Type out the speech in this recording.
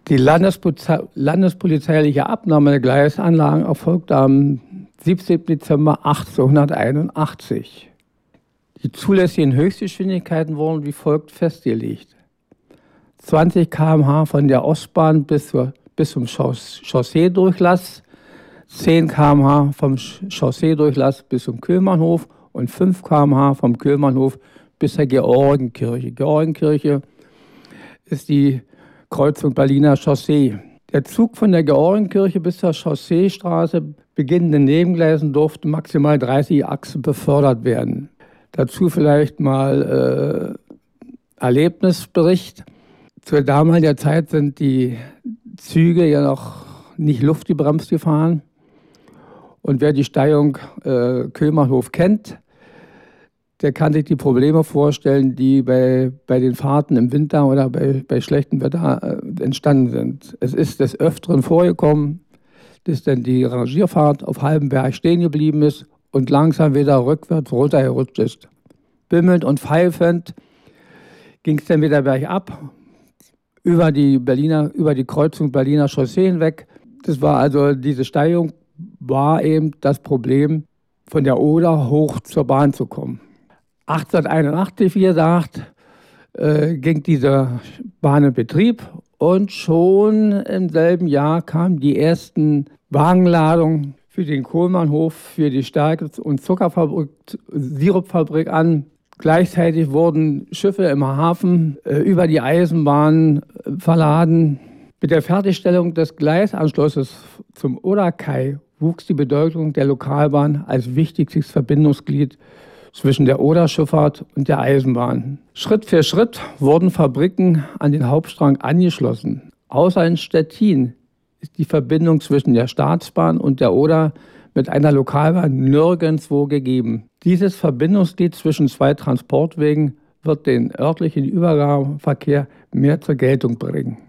Die landespolizeiliche Abnahme der Gleisanlagen erfolgte am 17. Dezember 1881. Die zulässigen Höchstgeschwindigkeiten wurden wie folgt festgelegt: 20 km/h von der Ostbahn bis zum Chausseedurchlass, 10 km/h vom Chausseedurchlass bis zum Köhlmannhof und 5 km/h vom Köhlmannhof bis zur Georgenkirche. Georgenkirche ist die Kreuzung Berliner Chaussee. Der Zug von der Georgenkirche bis zur Chausseestraße beginnenden Nebengleisen durften maximal 30 Achsen befördert werden. Dazu vielleicht mal Erlebnisbericht. Zur damaligen Zeit sind die Züge ja noch nicht luftgebremst gefahren. Und wer die Steigung Köhlmannhof kennt, der kann sich die Probleme vorstellen, die bei den Fahrten im Winter oder bei schlechtem Wetter entstanden sind. Es ist des Öfteren vorgekommen, dass dann die Rangierfahrt auf halbem Berg stehen geblieben ist und langsam wieder rückwärts runtergerutscht ist. Bimmelnd und pfeifend ging es dann wieder bergab über die Kreuzung Berliner Chaussee hinweg. Das war also, diese Steigung war eben das Problem, von der Oder hoch zur Bahn zu kommen. 1881, wie gesagt, ging diese Bahn in Betrieb und schon im selben Jahr kamen die ersten Wagenladungen für den Köhlmannhof, für die Stärke- und Zuckerfabrik, Sirupfabrik an. Gleichzeitig wurden Schiffe im Hafen über die Eisenbahn verladen. Mit der Fertigstellung des Gleisanschlusses zum Oderkai wuchs die Bedeutung der Lokalbahn als wichtigstes Verbindungsglied zwischen der Oderschifffahrt und der Eisenbahn. Schritt für Schritt wurden Fabriken an den Hauptstrang angeschlossen. Außer in Stettin ist die Verbindung zwischen der Staatsbahn und der Oder mit einer Lokalbahn nirgendwo gegeben. Dieses Verbindungsglied zwischen zwei Transportwegen wird den örtlichen Übergabeverkehr mehr zur Geltung bringen.